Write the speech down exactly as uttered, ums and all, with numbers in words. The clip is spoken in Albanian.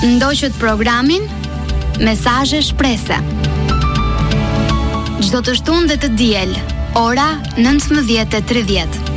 Ndoqët programin Mesazhe shprese. Çdo të shtunë dhe të diel, ora nëntëmbëdhjetë e tridhjetë.